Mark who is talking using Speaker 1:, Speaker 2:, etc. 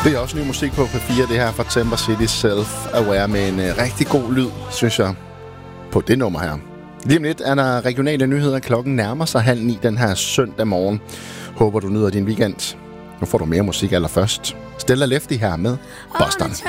Speaker 1: Det er også ny musik på P4, det her fra Temper City Self-Aware med en rigtig god lyd, synes jeg, på det nummer her. Lige om lidt er der regionale nyheder. Klokken nærmer sig 8:30 den her søndag morgen. Håber du nyder din weekend. Nu får du mere musik allerførst. Stella Lefty her med Boston.